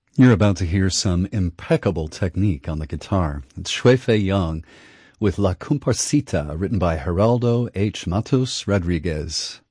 You're about to hear some impeccable technique on the guitar. It's Xue Fei Yang with La Comparsita, written by Geraldo H. Matos Rodriguez.